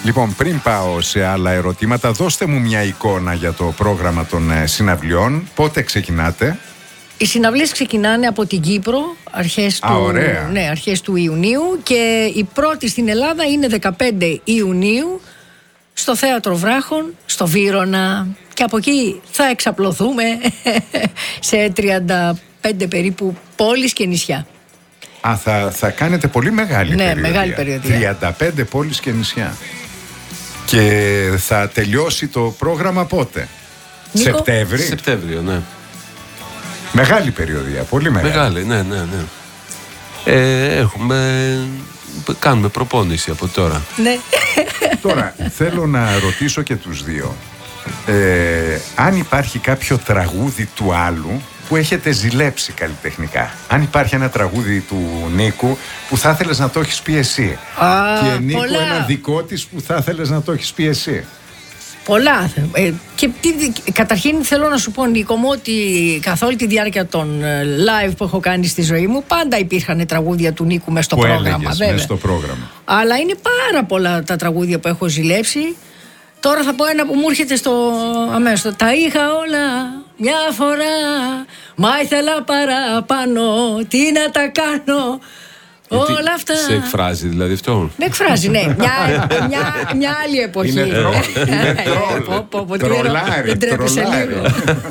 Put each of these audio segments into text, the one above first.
Λοιπόν, πριν πάω σε άλλα ερωτήματα, δώστε μου μια εικόνα για το πρόγραμμα των συναυλιών. Πότε ξεκινάτε? Οι συναυλίες ξεκινάνε από την Κύπρο αρχές του Ιουνίου και η πρώτη στην Ελλάδα είναι 15 Ιουνίου στο Θέατρο Βράχων, στο Βύρωνα, και από εκεί θα εξαπλωθούμε σε 35 περίπου πόλεις και νησιά. Θα κάνετε πολύ μεγάλη περιοδία. Ναι, μεγάλη περιοδία. 35 πόλεις και νησιά. Και θα τελειώσει το πρόγραμμα πότε? Νίκο? Σεπτέμβριο, ναι. Μεγάλη περιοδία, πολύ μεγάλη. Μεγάλη, ναι. Κάνουμε προπόνηση από τώρα. Ναι. Τώρα, θέλω να ρωτήσω και τους δύο. Αν υπάρχει κάποιο τραγούδι του άλλου που έχετε ζηλέψει καλλιτεχνικά. Αν υπάρχει ένα τραγούδι του Νίκου που θα ήθελες να το έχεις πει εσύ. Και Νίκο, πολλά. Ένα δικό της που θα ήθελες να το έχεις πει εσύ. Πολλά. Καταρχήν θέλω να σου πω, Νίκο μου, ότι καθ' όλη τη διάρκεια των live που έχω κάνει στη ζωή μου πάντα υπήρχαν τραγούδια του Νίκου μες στο πρόγραμμα. Μες στο πρόγραμμα. Αλλά είναι πάρα πολλά τα τραγούδια που έχω ζηλέψει. Τώρα θα πω ένα που μου έρχεται αμέσως. Τα είχα όλα μια φορά, μα ήθελα παραπάνω, τι να τα κάνω. Όλα αυτά. Σε εκφράζει δηλαδή αυτό? Με εκφράζει, ναι. Μια άλλη εποχή. Είναι τρόλ. Τρολάρι. Ντρέπεσαι λίγο.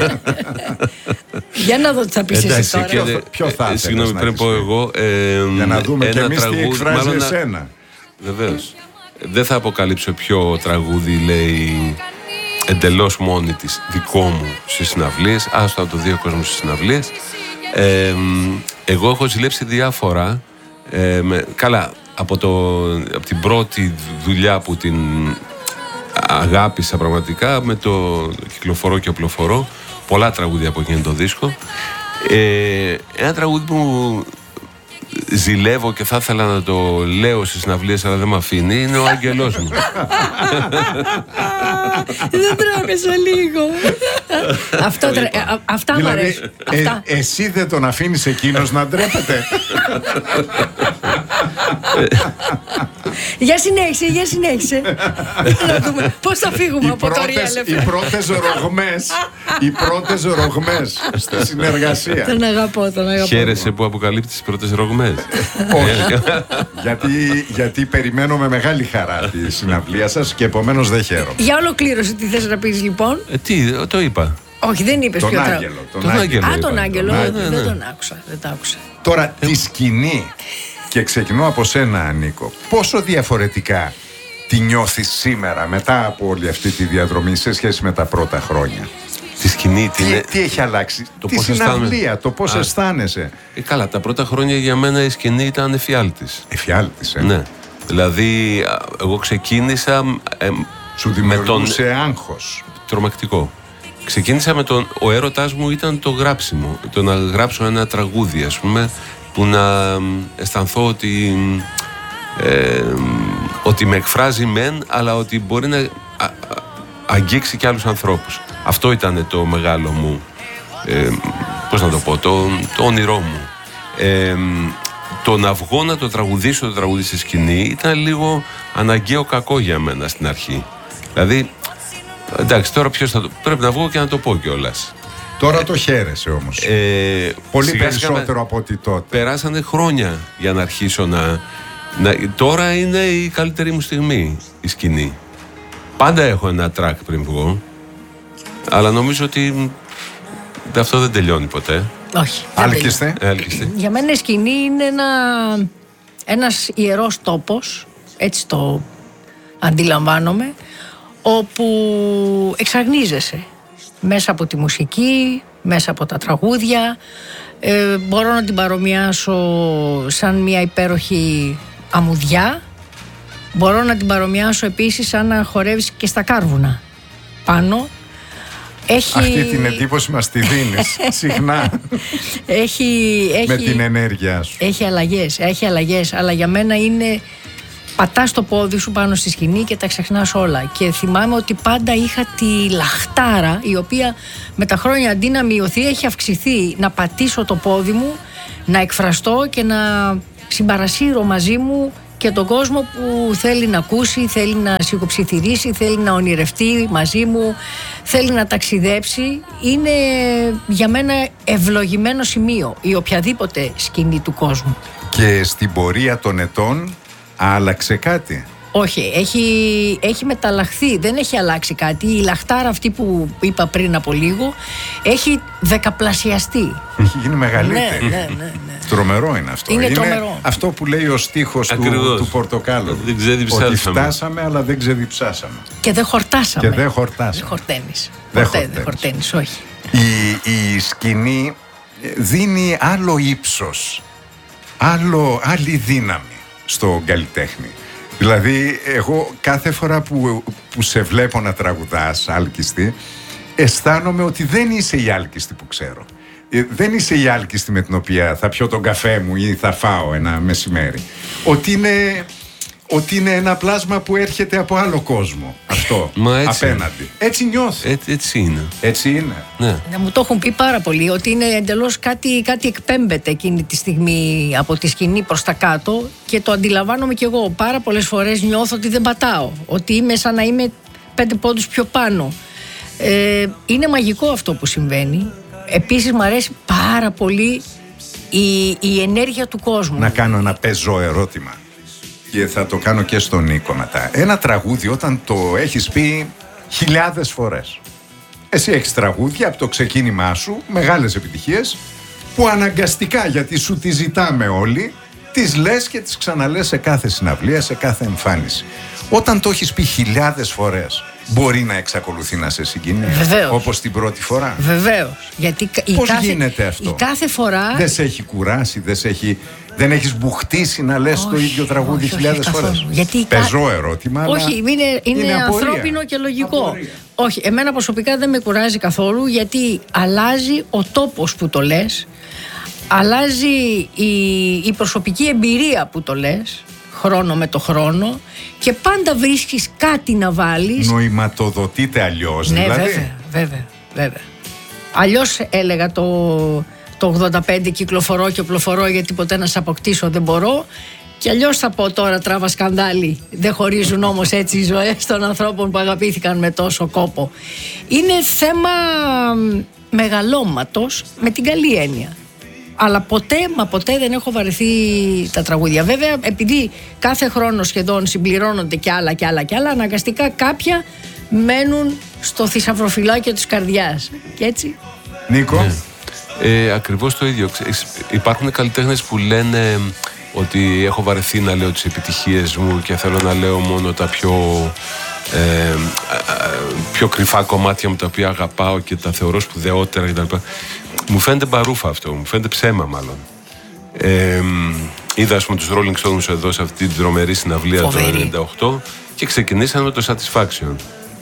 Για να δω τι θα πεις εσύ τώρα. Ποιο θα ήθελες? Συγγνώμη, πρέπει πω εγώ. Για να δούμε και εμείς τι εκφράζει εσένα. Βεβαίως. Δεν θα αποκαλύψω ποιο τραγούδι λέει εντελώς μόνη της δικό μου στις συναυλίες. Άστο να το δει ο κόσμος στις συναυλίες. Εγώ έχω ζηλέψει διάφορα. Καλά, από την πρώτη δουλειά που την αγάπησα πραγματικά, με το κυκλοφορώ και οπλοφορώ, πολλά τραγούδια από εκείνο το δίσκο. Ένα τραγούδι που ζηλεύω και θα ήθελα να το λέω στις συναυλίες αλλά δεν με αφήνει, είναι ο Άγγελός μου. Δεν τρέπεσαι λίγο. Αυτά μου αρέσουν. Εσύ δεν τον αφήνεις εκείνος να ντρέπεται? Για συνέχισε. Να δούμε πώς θα φύγουμε από το Real FM. Οι πρώτες ρογμές στη συνεργασία. Τον αγαπώ. Χαίρεσαι που αποκαλύπτεις τις πρώτες ρογμές? Όχι. Γιατί περιμένω με μεγάλη χαρά τη συναυλία σας και επομένως δεν χαίρομαι. Για ολοκλήρωση τι θες να πεις λοιπόν? Το είπα. Όχι, δεν είπες ποιο τραγούδι. Τον Άγγελο. Δεν τον άκουσα. Τώρα τη σκηνή. Και ξεκινώ από σένα, Νίκο. Πόσο διαφορετικά τη νιώθεις σήμερα μετά από όλη αυτή τη διαδρομή σε σχέση με τα πρώτα χρόνια? Τη σκηνή, τι έχει αλλάξει? Τη συναυλία, το πώς αισθάνεσαι. Καλά, τα πρώτα χρόνια για μένα η σκηνή ήταν εφιάλτης. Εφιάλτης, Ναι. Δηλαδή, εγώ ξεκίνησα σου δημιουργούσε άγχος. Τρομακτικό. Ξεκίνησα με ο έρωτάς μου ήταν το γράψιμο. Το να γράψω ένα τραγούδι, ας πούμε, που να αισθανθώ ότι με εκφράζει μεν, αλλά ότι μπορεί να αγγίξει και άλλους ανθρώπους. Αυτό ήταν το μεγάλο μου, πώς να το πω, το όνειρό μου. Το να βγω να το τραγουδήσω το τραγούδι στη σκηνή ήταν λίγο αναγκαίο κακό για μένα στην αρχή. Δηλαδή, εντάξει, τώρα πρέπει να βγω και να το πω κιόλας. Τώρα το χαίρεσαι όμως. Πολύ περισσότερο από ότι τότε. Περάσανε χρόνια για να αρχίσω τώρα είναι η καλύτερη μου στιγμή η σκηνή. Πάντα έχω ένα track πριν βγω, αλλά νομίζω ότι αυτό δεν τελειώνει ποτέ. Όχι. Άλκηστε. Για μένα η σκηνή είναι ένας ιερός τόπος, έτσι το αντιλαμβάνομαι, όπου εξαγνίζεσαι μέσα από τη μουσική, μέσα από τα τραγούδια. Μπορώ να την παρομοιάσω σαν μια υπέροχη αμμουδιά. Μπορώ να την παρομοιάσω επίσης σαν να χορεύεις και στα κάρβουνα πάνω. Αυτή την εντύπωση μας τη δίνεις συχνά. Με την ενέργειά σου. Έχει αλλαγές, αλλά για μένα είναι πατάς το πόδι σου πάνω στη σκηνή και τα ξεχνάς όλα. Και θυμάμαι ότι πάντα είχα τη λαχτάρα, η οποία με τα χρόνια αντί να μειωθεί έχει αυξηθεί, να πατήσω το πόδι μου, να εκφραστώ και να συμπαρασύρω μαζί μου και τον κόσμο που θέλει να ακούσει, θέλει να σιγοψιθυρίσει, θέλει να ονειρευτεί μαζί μου, θέλει να ταξιδέψει. Είναι για μένα ευλογημένο σημείο η οποιαδήποτε σκηνή του κόσμου. Και στην πορεία των ετών άλλαξε κάτι? Όχι, έχει μεταλλαχθεί, δεν έχει αλλάξει κάτι. Η λαχτάρα αυτή που είπα πριν από λίγο έχει δεκαπλασιαστεί. Έχει γίνει μεγαλύτερη. Ναι. Τρομερό είναι αυτό. Είναι τρομερό. Αυτό που λέει ο στίχος του Πορτοκάλου. Ότι φτάσαμε αλλά δεν ξεδιψάσαμε. Και δεν χορτάσαμε. Και δεν χορτάσαμε. Δεν χορταίνεις. Δεν χορταίνεις, όχι. Η σκηνή δίνει άλλο ύψος, άλλη δύναμη στον καλλιτέχνη. Δηλαδή, εγώ κάθε φορά που σε βλέπω να τραγουδάς άλκιστη, αισθάνομαι ότι δεν είσαι η άλκιστη που ξέρω. Δεν είσαι η άλκιστη με την οποία θα πιω τον καφέ μου ή θα φάω ένα μεσημέρι. Ότι είναι ένα πλάσμα που έρχεται από άλλο κόσμο. Αυτό, απέναντι. Έτσι νιώθω. Έτσι είναι. Έτσι είναι. Ναι. Μου το έχουν πει πάρα πολύ ότι είναι εντελώς κάτι εκπέμπεται εκείνη τη στιγμή από τη σκηνή προς τα κάτω και το αντιλαμβάνομαι κι εγώ. Πάρα πολλές φορές νιώθω ότι δεν πατάω. Ότι είμαι σαν να είμαι 5 πόντους πιο πάνω. Είναι μαγικό αυτό που συμβαίνει. Επίσης μου αρέσει πάρα πολύ η ενέργεια του κόσμου. Να κάνω ένα πεζό ερώτημα. Και θα το κάνω και στον Νίκο μετά. Ένα τραγούδι όταν το έχεις πει χιλιάδες φορές. Εσύ έχεις τραγούδια από το ξεκίνημά σου, μεγάλες επιτυχίες, που αναγκαστικά, γιατί σου τις ζητάμε όλοι, τις λες και τις ξαναλες σε κάθε συναυλία, σε κάθε εμφάνιση. Όταν το έχεις πει χιλιάδες φορές, μπορεί να εξακολουθεί να σε συγκινεί? Βεβαίως. Όπως την πρώτη φορά? Βεβαίως. Γιατί γίνεται αυτό? Η κάθε φορά... Δεν σε έχει κουράσει, δεν έχεις μπουχτίσει να λες το ίδιο τραγούδι χιλιάδες φορές? Πεζό ερώτημα. Όχι, είναι ανθρώπινο και λογικό. Απορία. Όχι, εμένα προσωπικά δεν με κουράζει καθόλου, γιατί αλλάζει ο τόπος που το λες, αλλάζει η προσωπική εμπειρία που το λες, χρόνο με το χρόνο, και πάντα βρίσκεις κάτι να βάλεις. Νοηματοδοτείται αλλιώς, ναι, δηλαδή. Βέβαια. Αλλιώς έλεγα το 85 κυκλοφορώ και οπλοφορώ γιατί ποτέ να σε αποκτήσω δεν μπορώ. Και αλλιώς θα πω τώρα τράβα σκανδάλι. Δεν χωρίζουν όμως έτσι οι ζωές των ανθρώπων που αγαπήθηκαν με τόσο κόπο. Είναι θέμα μεγαλώματος με την καλή έννοια. Αλλά ποτέ δεν έχω βαρεθεί τα τραγούδια. Βέβαια, επειδή κάθε χρόνο σχεδόν συμπληρώνονται κι άλλα, αναγκαστικά κάποια μένουν στο θησαυροφυλάκιο της καρδιάς. Και έτσι. Νίκο. Ακριβώς το ίδιο. Υπάρχουν καλλιτέχνες που λένε ότι έχω βαρεθεί να λέω τις επιτυχίες μου και θέλω να λέω μόνο τα πιο κρυφά κομμάτια μου τα οποία αγαπάω και τα θεωρώ σπουδαιότερα κτλ. Μου φαίνεται μπαρούφα αυτό, μου φαίνεται ψέμα μάλλον. Είδα ας πούμε τους Rolling Stones εδώ σε αυτή τη δρομερή συναυλία το 1998 και ξεκινήσαμε με το Satisfaction.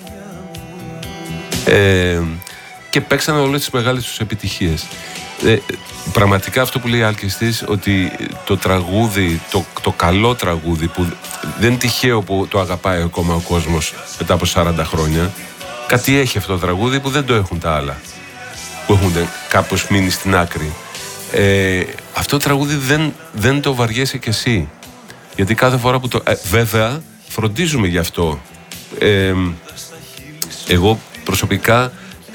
Και παίξανε όλες τις μεγάλες τους επιτυχίες. Πραγματικά αυτό που λέει η Άλκιστης, ότι το τραγούδι, το καλό τραγούδι που δεν είναι τυχαίο που το αγαπάει ακόμα ο κόσμος μετά από 40 χρόνια, κάτι έχει αυτό το τραγούδι που δεν το έχουν τα άλλα, που έχουν κάπως μείνει στην άκρη. Αυτό το τραγούδι δεν το βαριέσαι κι εσύ, γιατί κάθε φορά που το... βέβαια φροντίζουμε γι' αυτό. Εγώ προσωπικά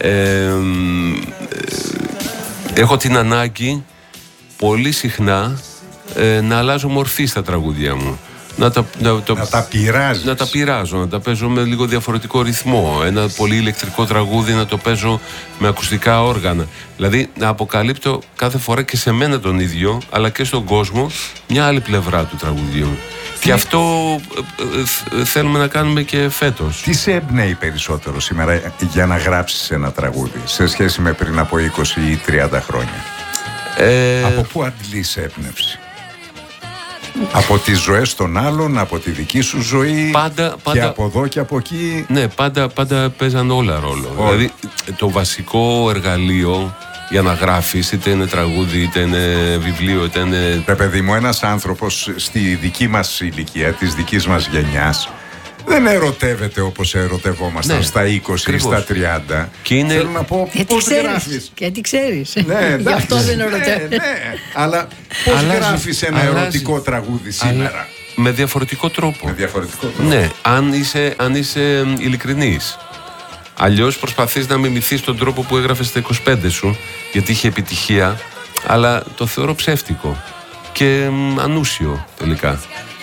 έχω την ανάγκη πολύ συχνά να αλλάζω μορφή στα τραγούδια μου. Να τα πειράζεις. Να τα πειράζω, να τα παίζω με λίγο διαφορετικό ρυθμό. Ένα πολύ ηλεκτρικό τραγούδι να το παίζω με ακουστικά όργανα. Δηλαδή να αποκαλύπτω κάθε φορά και σε μένα τον ίδιο, αλλά και στον κόσμο, μια άλλη πλευρά του τραγουδιού. Και αυτό θέλουμε να κάνουμε και φέτος. Τι σε εμπνέει περισσότερο σήμερα για να γράψεις ένα τραγούδι σε σχέση με πριν από 20 ή 30 χρόνια? Από πού αντλείς έμπνευση? Από τις ζωές των άλλων, από τη δική σου ζωή, πάντα, και από εδώ και από εκεί? Ναι, πάντα παίζαν όλα ρόλο. Δηλαδή το βασικό εργαλείο για να γράφεις, είτε είναι τραγούδι, είτε είναι βιβλίο, είτε είναι... Ρε παιδί μου, ένας άνθρωπος στη δική μας ηλικία, της δικής μας γενιάς, δεν ερωτεύεται όπως ερωτευόμασταν στα 20 ή στα 30. Και είναι... Θέλω να πω, πώς γράφεις? Γιατί ξέρεις. Ναι, γι' αυτό δεν ερωτεύεται. Ναι, αλλά πώς γράφεις ένα ερωτικό τραγούδι σήμερα? με διαφορετικό τρόπο. Με διαφορετικό τρόπο. Ναι, αν είσαι ειλικρινής. Αλλιώς προσπαθείς να μιμηθείς τον τρόπο που έγραφες στα 25 σου, γιατί είχε επιτυχία, αλλά το θεωρώ ψεύτικο και ανούσιο τελικά.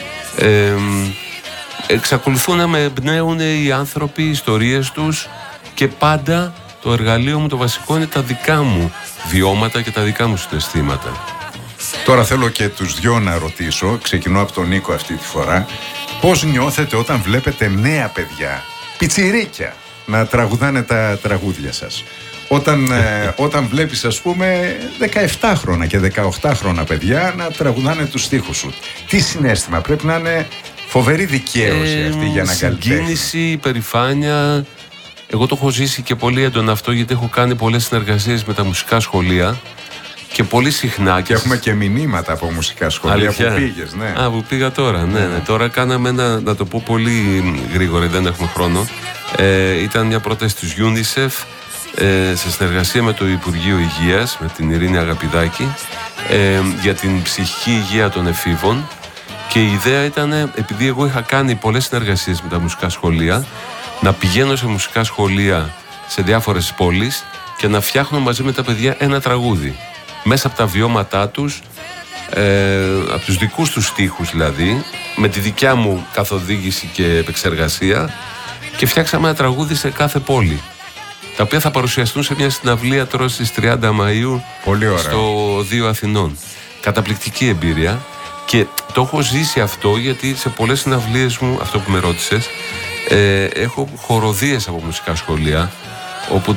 Εξακολουθούν να με εμπνέουν οι άνθρωποι, οι ιστορίες τους, και πάντα το εργαλείο μου το βασικό είναι τα δικά μου βιώματα και τα δικά μου συναισθήματα. Τώρα θέλω και τους δυο να ρωτήσω, ξεκινώ από τον Νίκο αυτή τη φορά, πώς νιώθετε όταν βλέπετε νέα παιδιά, πιτσιρίκια, να τραγουδάνε τα τραγούδια σας? Όταν βλέπεις, ας πούμε, 17χρονα και 18χρονα παιδιά να τραγουδάνε τους στίχους σου, τι συναίσθημα? Πρέπει να είναι φοβερή δικαίωση αυτή για να καλλιτέχνη. Συγκίνηση, υπερηφάνεια. Εγώ το έχω ζήσει και πολύ έντονα αυτό, γιατί έχω κάνει πολλές συνεργασίες με τα μουσικά σχολεία και πολύ συχνά. Και έχουμε και μηνύματα από μουσικά σχολεία. Αλήθεια? Που πήγες, ναι. Που πήγα τώρα, ναι. Τώρα κάναμε να το πω πολύ γρήγορα, δεν έχουμε χρόνο. Ήταν μια πρόταση της UNICEF σε συνεργασία με το Υπουργείο Υγείας, με την Ειρήνη Αγαπηδάκη, για την ψυχική υγεία των εφήβων. Και η ιδέα ήταν, επειδή εγώ είχα κάνει πολλές συνεργασίες με τα μουσικά σχολεία, να πηγαίνω σε μουσικά σχολεία σε διάφορες πόλεις και να φτιάχνω μαζί με τα παιδιά ένα τραγούδι. Μέσα από τα βιώματά τους, από τους δικούς τους στίχους δηλαδή, με τη δικιά μου καθοδήγηση και επεξεργασία, και φτιάξαμε ένα τραγούδι σε κάθε πόλη, τα οποία θα παρουσιαστούν σε μια συναυλία τώρα στις 30 Μαΐου στο Δίο Αθηνών. Καταπληκτική εμπειρία. Και το έχω ζήσει αυτό, γιατί σε πολλές συναυλίες μου, αυτό που με ρώτησες, έχω χοροδίες από μουσικά σχολεία, όπου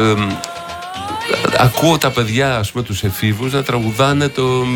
ακούω τα παιδιά, ας πούμε, τους εφήβους να τραγουδάνε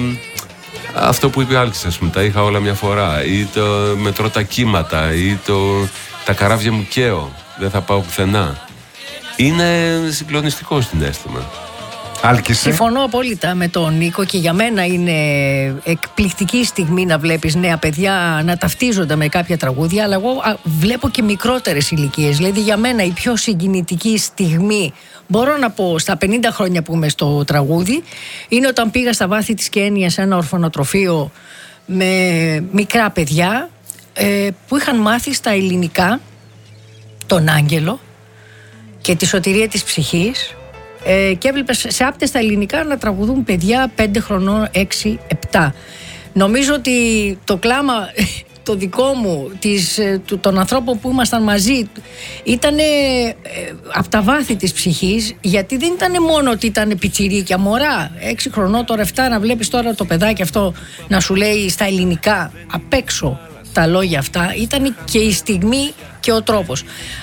αυτό που είπε ο Άλκης, ας πούμε, τα είχα όλα μια φορά, ή το μετρώ τα κύματα, ή τα καράβια μου καίω, δεν θα πάω πουθενά. Είναι συγκλονιστικό συναίσθημα. Άλκησε. Συμφωνώ απόλυτα με τον Νίκο, και για μένα είναι εκπληκτική στιγμή να βλέπεις νέα παιδιά να ταυτίζονται με κάποια τραγούδια, αλλά εγώ βλέπω και μικρότερες ηλικίες. Δηλαδή για μένα η πιο συγκινητική στιγμή, μπορώ να πω, στα 50 χρόνια που είμαι στο τραγούδι, είναι όταν πήγα στα βάθη της Κένιας σε ένα ορφανοτροφείο με μικρά παιδιά που είχαν μάθει στα ελληνικά τον Άγγελο και τη σωτηρία της ψυχής. Και έβλεπες σε άπτες στα ελληνικά να τραγουδούν παιδιά 5 χρονών, 6, 7. Νομίζω ότι το κλάμα το δικό μου, των ανθρώπων που ήμασταν μαζί, ήταν από τα βάθη της ψυχής, γιατί δεν ήταν μόνο ότι ήταν πιτσιρίκια, μωρά 6 χρονών, τώρα 7, να βλέπεις τώρα το παιδάκι αυτό να σου λέει στα ελληνικά απ' έξω τα λόγια αυτά. Ήταν και η στιγμή και ο τρόπος.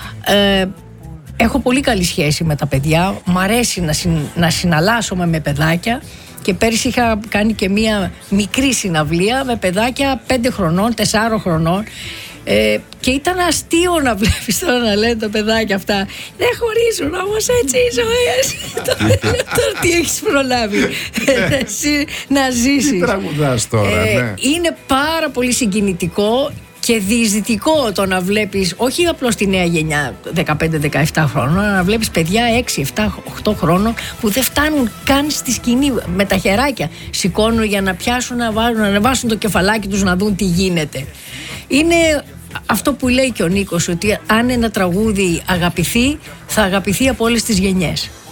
Έχω πολύ καλή σχέση με τα παιδιά. Μ' αρέσει να συναλλάσσομαι με παιδάκια, και πέρυσι είχα κάνει και μία μικρή συναυλία με παιδάκια 5 χρονών, 4 χρονών, και ήταν αστείο να βλέπεις τώρα να λένε τα παιδάκια αυτά, δεν χωρίζουν όμως, έτσι οι ζωές. Τώρα τι έχεις προλάβει να ζήσεις? Τι τραγουδάς τώρα, ναι. Είναι πάρα πολύ συγκινητικό και διεισδυτικό το να βλέπεις, όχι απλώς τη νέα γενιά 15-17 χρόνων, αλλά να βλέπεις παιδιά 6, 7, 8 χρόνων που δεν φτάνουν καν στη σκηνή, με τα χεράκια σηκώνουν για να πιάσουν, να ανεβάσουν το κεφαλάκι τους, να δουν τι γίνεται. Είναι αυτό που λέει και ο Νίκος, ότι αν ένα τραγούδι αγαπηθεί, θα αγαπηθεί από όλες τις γενιές.